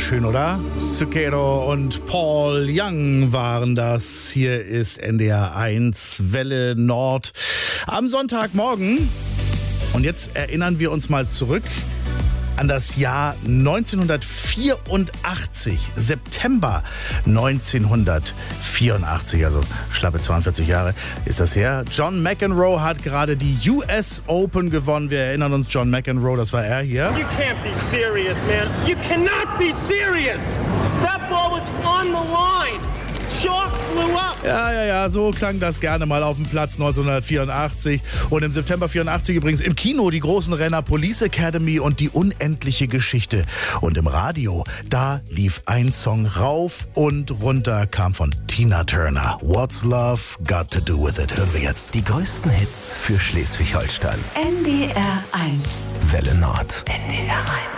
Schön, oder? Zucchero und Paul Young waren das. Hier ist NDR 1 Welle Nord am Sonntagmorgen. Und jetzt erinnern wir uns mal zurück an das Jahr 1984, September 1984, also schlappe 42 Jahre ist das her. John McEnroe hat gerade die US Open gewonnen. Wir erinnern uns, John McEnroe, das war er hier. You can't be serious, man. You cannot be serious. That ball was on the line. Chalk flew up. Ja, so klang das gerne mal auf dem Platz 1984. Und im September 84 übrigens im Kino die großen Renner Police Academy und die unendliche Geschichte. Und im Radio, da lief ein Song rauf und runter, kam von Tina Turner. What's Love Got to Do With It? Hören wir jetzt. Die größten Hits für Schleswig-Holstein. NDR 1. Welle Nord. NDR 1.